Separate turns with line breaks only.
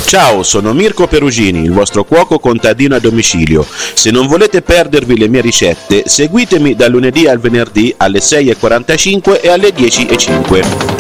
Ciao, sono Mirko Perugini, il vostro cuoco contadino a domicilio. Se non volete perdervi le mie ricette, seguitemi dal lunedì al venerdì alle 6:45 e alle 10:05.